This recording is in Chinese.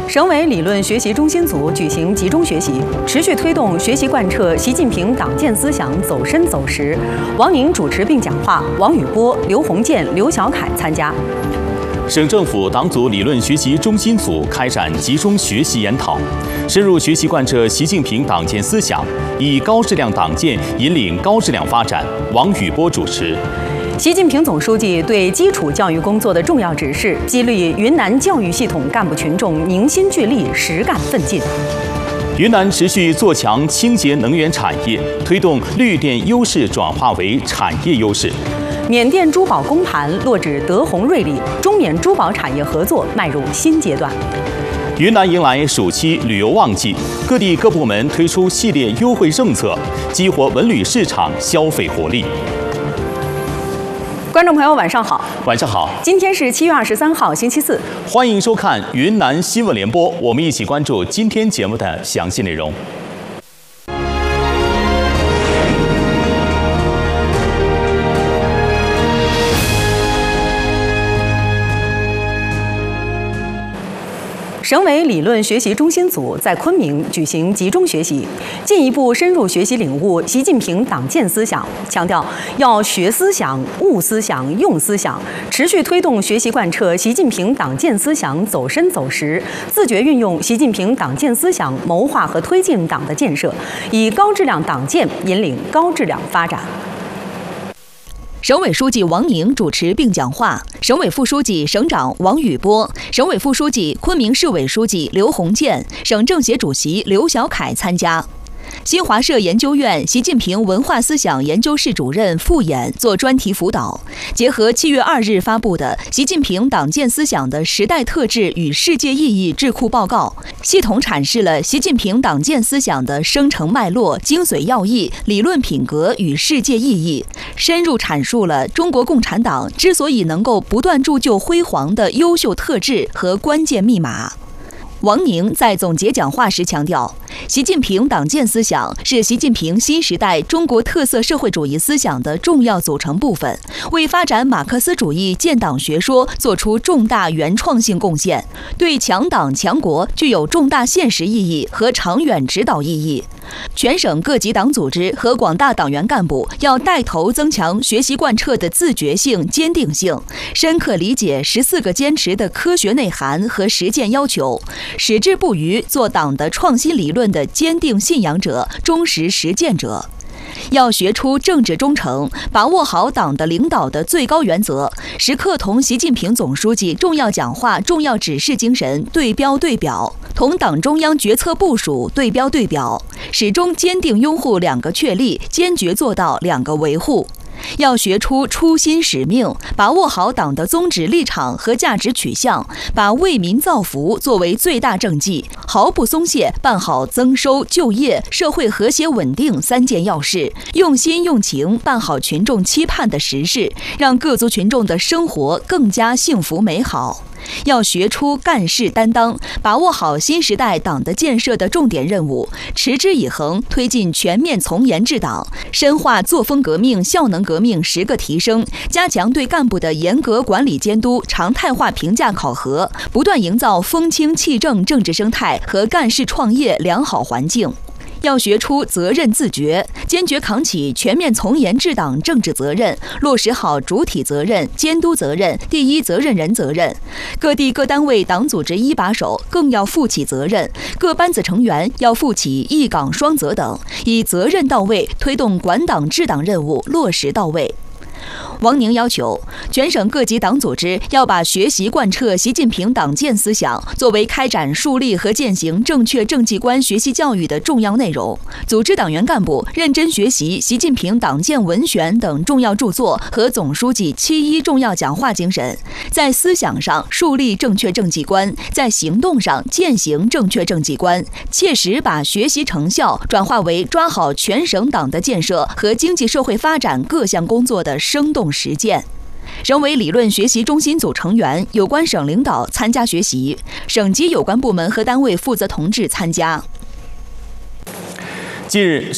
省委理论学习中心组举行集中学习，持续推动学习贯彻习近平党建思想走深走实。王宁主持并讲话，王宇波、刘鸿渐、刘小凯参加。 省政府党组理论学习中心组开展集中学习研讨，深入学习贯彻习近平党建思想，以高质量党建引领高质量发展。王宇波主持。 习近平总书记对基础教育工作的重要指示，激励云南教育系统干部群众凝心聚力、实干奋进。 云南持续做强清洁能源产业，推动绿电优势转化为产业优势。 缅甸珠宝公盘落至德宏瑞丽，中缅珠宝产业合作迈入新阶段。 云南迎来暑期旅游旺季，各地各部门推出系列优惠政策，激活文旅市场消费活力。 观众朋友，晚上好！ 晚上好！ 今天是7月23号，星期四。 欢迎收看云南新闻联播，我们一起关注今天节目的详细内容。 省委理论学习中心组在昆明举行集中学习，进一步深入学习领悟习近平党建思想，强调要学思想、悟思想、用思想，持续推动学习贯彻习近平党建思想走深走实，自觉运用习近平党建思想谋划和推进党的建设，以高质量党建引领高质量发展。 省委书记王宁主持并讲话，省委副书记、省长王宇波，省委副书记、昆明市委书记刘鸿渐，省政协主席刘小凯参加。新华社研究院习近平文化思想研究室主任傅衍做专题辅导，结合7月2日发布的《习近平党建思想的时代特质与世界意义智库报告》，系统阐释了习近平党建思想的生成脉络、精髓要义、理论品格与世界意义，深入阐述了中国共产党之所以能够不断铸就辉煌的优秀特质和关键密码。王宁在总结讲话时强调，习近平党建思想是习近平新时代中国特色社会主义思想的重要组成部分，为发展马克思主义建党学说做出重大原创性贡献，对强党强国具有重大现实意义和长远指导意义。全省各级党组织和广大党员干部要带头增强学习贯彻的自觉性、坚定性，深刻理解14个坚持的科学内涵和实践要求，矢志不渝做党的创新理论的坚定信仰者、忠实实践者。要学出政治忠诚，把握好党的领导的最高原则，时刻同习近平总书记重要讲话、重要指示精神对标对表，同党中央决策部署对标对表，始终坚定拥护2个确立，坚决做到2个维护。要学出初心使命，把握好党的宗旨立场和价值取向，把为民造福作为最大政绩，毫不松懈办好增收、就业、社会和谐稳定3件要事，用心用情办好群众期盼的实事，让各族群众的生活更加幸福美好。要学出干事担当，把握好新时代党的建设的重点任务，持之以恒推进全面从严治党，深化作风革命、效能革命10个提升，加强对干部的严格管理监督、常态化评价考核，不断营造风清气正政治生态和干事创业良好环境。要学出责任自觉，坚决扛起全面从严治党政治责任，落实好主体责任、监督责任、第一责任人责任。各地各单位党组织一把手更要负起责任，各班子成员要负起一岗双责等，以责任到位推动管党治党任务落实到位。王宁要求，全省各级党组织要把学习贯彻习近平党建思想作为开展树立和践行正确政绩观学习教育的重要内容，组织党员干部认真学习习近平党建文选等重要著作和总书记7·1重要讲话精神，在思想上树立正确政绩观，在行动上践行正确政绩观，切实把学习成效转化为抓好全省党的建设和经济社会发展各项工作的生动实践。省委理论学习中心组成员、有关省领导参加学习，省级有关部门和单位负责同志参加。 近日，